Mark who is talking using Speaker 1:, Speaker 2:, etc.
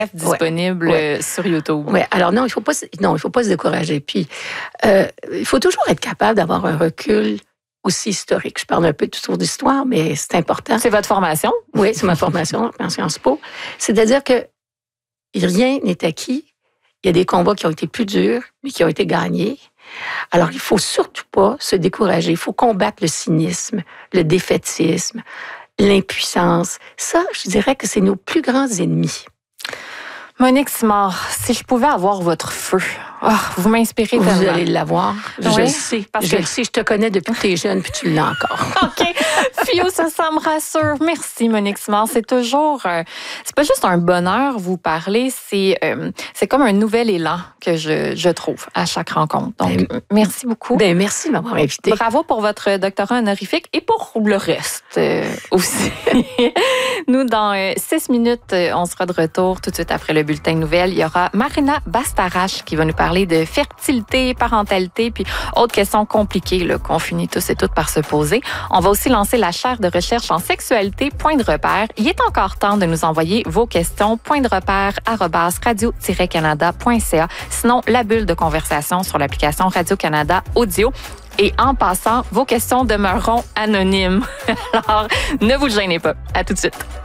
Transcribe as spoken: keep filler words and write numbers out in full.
Speaker 1: disponible
Speaker 2: ouais.
Speaker 1: Ouais. sur YouTube.
Speaker 2: Oui, alors non, il ne faut pas, non, il faut pas se décourager. Puis, euh, il faut toujours être capable d'avoir un recul aussi historique. Je parle un peu de tour d'histoire, mais c'est important.
Speaker 1: C'est votre formation?
Speaker 2: Oui, c'est ma formation en Sciences Po. C'est-à-dire que rien n'est acquis. Il y a des combats qui ont été plus durs, mais qui ont été gagnés. Alors, il ne faut surtout pas se décourager. Il faut combattre le cynisme, le défaitisme, l'impuissance. Ça, je dirais que c'est nos plus grands ennemis.
Speaker 1: Monique Simard, si je pouvais avoir votre feu, oh, vous m'inspirez tellement.
Speaker 2: Vous allez l'avoir. Je
Speaker 1: oui,
Speaker 2: le sais.
Speaker 1: Parce
Speaker 2: je
Speaker 1: que...
Speaker 2: le sais. Je te connais depuis que tu es jeune, puis tu l'as encore.
Speaker 1: OK. Fio, ça, ça me rassure. Merci, Monique Simard. C'est toujours... Euh, c'est pas juste un bonheur vous parler, c'est, euh, c'est comme un nouvel élan que je, je trouve à chaque rencontre. Donc, ben, merci beaucoup.
Speaker 2: Ben, merci de m'avoir invité.
Speaker 1: Bravo pour votre doctorat honorifique et pour le reste euh, aussi. Nous, dans euh, six minutes, on sera de retour tout de suite après le bulletin de nouvelles. Il y aura Marina Bastarache qui va nous parler de fertilité, parentalité, puis autres questions compliquées là, qu'on finit tous et toutes par se poser. On va aussi lancer la chaire de recherche en sexualité Point de repère. Il est encore temps de nous envoyer vos questions. Point de repère arobase radio tiret canada point c a. Sinon, la bulle de conversation sur l'application Radio-Canada Audio. Et en passant, vos questions demeureront anonymes. Alors, ne vous gênez pas. À tout de suite.